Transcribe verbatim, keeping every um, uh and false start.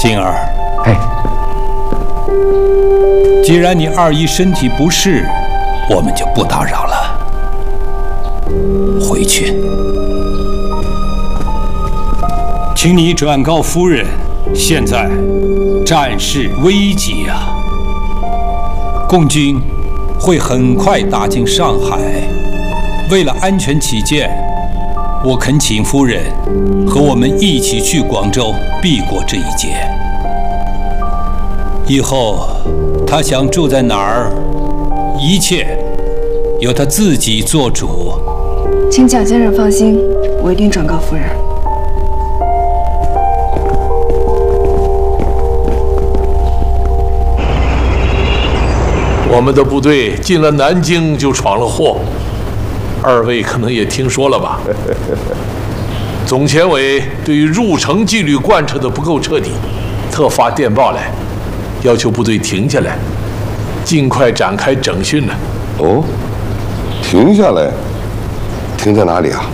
静儿， 哎， 既然你二姨身体不适，我们就不打扰了。回去，请你转告夫人，现在战事危急啊，共军会很快打进上海。为了安全起见，我恳请夫人和我们一起去广州避过这一劫。以后她想住在哪儿，一切由她自己做主。 请蒋先生放心，我一定转告夫人。 我们的部队进了南京就闯了祸，二位可能也听说了吧？总前委对于入城纪律贯彻的不够彻底，特发电报来，要求部队停下来，尽快展开整训呢。 哦，停下来，停在哪里啊？